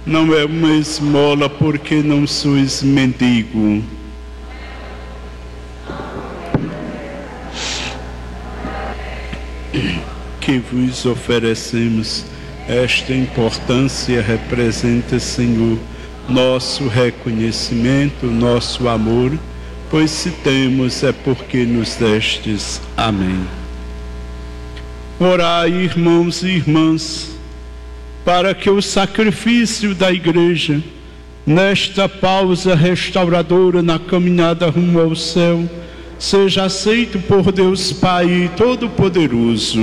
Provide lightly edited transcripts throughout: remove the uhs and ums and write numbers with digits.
não é uma esmola, porque não sois mendigo. Que vos oferecemos esta importância representa, Senhor, nosso reconhecimento, nosso amor, pois se temos é porque nos destes. Amém. Orai, irmãos e irmãs, para que o sacrifício da Igreja, nesta pausa restauradora na caminhada rumo ao céu, seja aceito por Deus Pai Todo-Poderoso.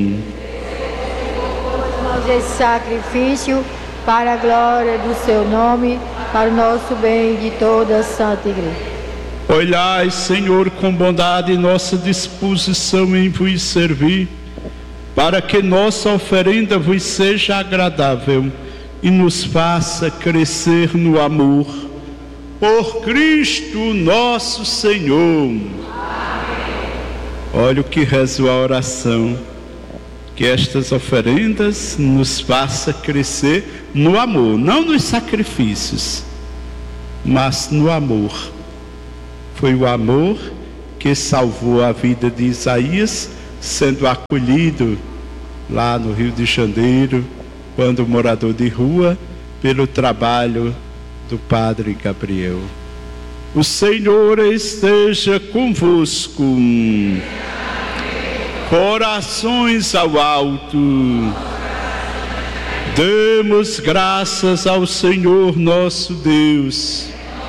Esse sacrifício para a glória do seu nome, para o nosso bem e de toda a Santa Igreja. Olhai, Senhor, com bondade nossa disposição em vos servir, para que nossa oferenda vos seja agradável e nos faça crescer no amor. Por Cristo nosso Senhor. Amém. Olha o que reza a oração. Que estas oferendas nos façam crescer no amor, não nos sacrifícios, mas no amor. Foi o amor que salvou a vida de Isaías, sendo acolhido lá no Rio de Janeiro, quando morador de rua, pelo trabalho do Padre Gabriel. O Senhor esteja convosco. Corações ao alto. Demos graças ao Senhor nosso Deus.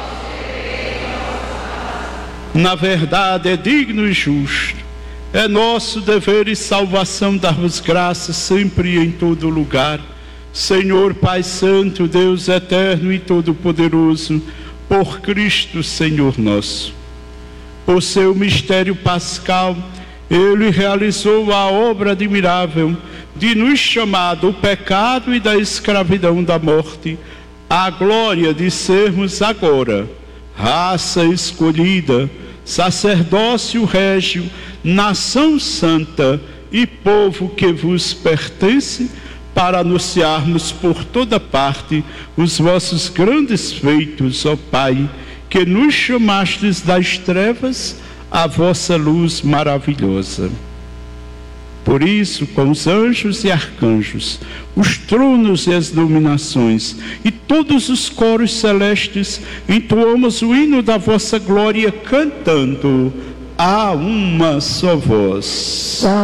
Na verdade é digno e justo, é nosso dever e salvação dar-vos graças sempre e em todo lugar, Senhor Pai Santo, Deus eterno e todo-poderoso, por Cristo Senhor nosso. Por seu mistério pascal, Ele realizou a obra admirável de nos chamar do pecado e da escravidão da morte, à glória de sermos agora raça escolhida, sacerdócio régio, nação santa e povo que vos pertence, para anunciarmos por toda parte os vossos grandes feitos, ó Pai, que nos chamastes das trevas a vossa luz maravilhosa. Por isso, com os anjos e arcanjos, os tronos e as dominações e todos os coros celestes, entoamos o hino da vossa glória, cantando a uma só voz.